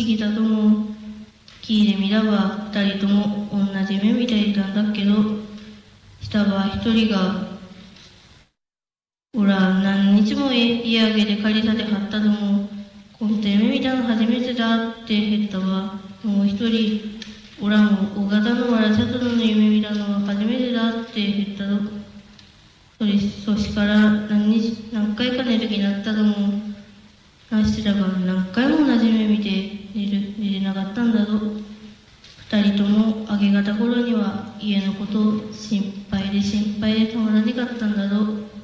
議だとも、聞いてみれば二人とも同じ目見ていたんだけど、下は一人が、おら何日も家上げで借りたてはったとも、こんな夢見たの初めてだって言ったわ。もう一人、おらも大型のわらしゃとの夢見たのは初めてだって言ったと。そしから何回か寝る気になったとも、なしてだが何回も同じ夢見て寝れなかったんだぞ。二人とも明け方頃には家のことを心配でたまらなかったんだぞ。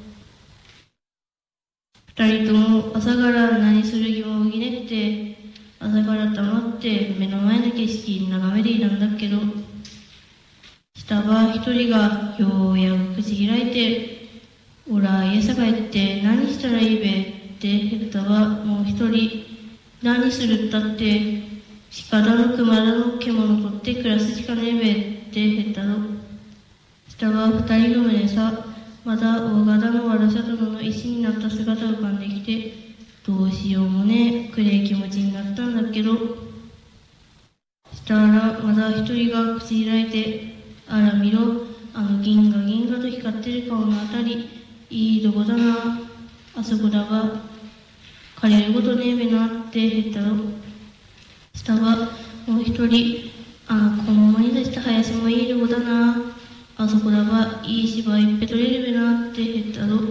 二人とも朝から何する気も起きねって朝から黙って目の前の景色眺めていたんだけど、下は一人がようやく口開いて、おら家さ帰って何したらいいべって言ったわ。もう一人、何するったって鹿だの熊だの獣取って暮らすしかねえべって言ったの。下は二人の胸さ、まだ大型のわらしゃ殿の石になった姿が浮かんできて、どうしようもねえ暗い気持ちになったんだけど、したらまだ一人が口開いて、あら見ろ、あの銀河と光ってる顔のあたり、いいとこだな、あそこだが借りることねえべなって言ったの。下はもう一人、このままに出した林もいいとこだな、あそこだがいい芝居いっぺ取れるべなって言ったの。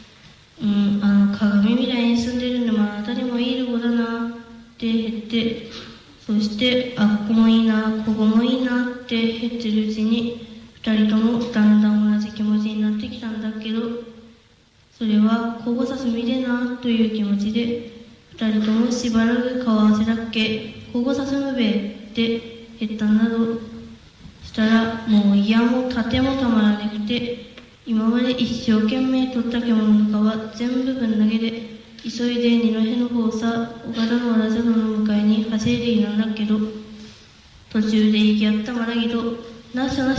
鏡みたいに住んでる沼のあたりもいいとこだなって言って、そしてあっこもいいな、ここもいいなって言ってるうちに、二人ともだんだん同じ気持ちになってきたんだけど、それはこごさすみでなという気持ちで、二人ともしばらく顔合わせだっけ、こごさすむべって言ったんだぞ。したらもう嫌も盾もたまらなくて、今まで一生懸命取った獣の皮全部ぶん投げで、急いで二の辺の方さ、岡田のわらじゃの迎えに走りでいなんだけど、途中で行き合ったまらぎと、なしゃなし